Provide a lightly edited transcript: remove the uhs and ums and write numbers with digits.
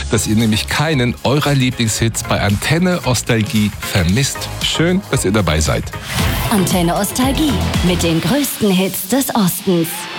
dass ihr nämlich keinen eurer Lieblingshits bei Antenne Ostalgie vermisst. Schön, dass ihr dabei seid. Antenne Ostalgie mit den größten Hits des Ostens.